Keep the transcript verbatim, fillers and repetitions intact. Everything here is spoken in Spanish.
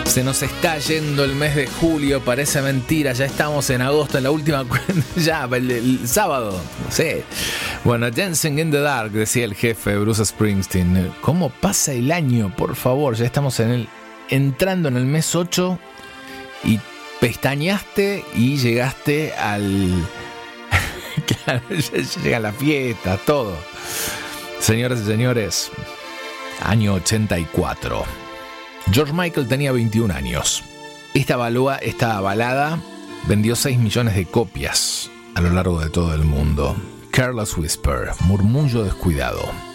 Se nos está yendo el mes de julio, parece mentira, ya estamos en agosto, en la última ya, el, el sábado, no sé. Bueno, Dancing in the Dark, decía el jefe Bruce Springsteen. ¿Cómo pasa el año, por favor? Ya estamos en el, entrando en el mes ocho y pestañaste y llegaste al... Claro, ya llegan las fiestas, todo. Señoras y señores, año ochenta y cuatro. George Michael tenía veintiún años. Esta, balúa, esta balada vendió seis millones de copias a lo largo de todo el mundo. Careless Whisper, murmullo descuidado.